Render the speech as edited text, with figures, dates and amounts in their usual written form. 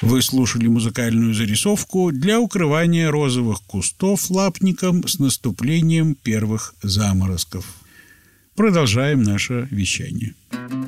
Вы слушали музыкальную зарисовку для укрывания розовых кустов лапником с наступлением первых заморозков. Продолжаем наше вещание.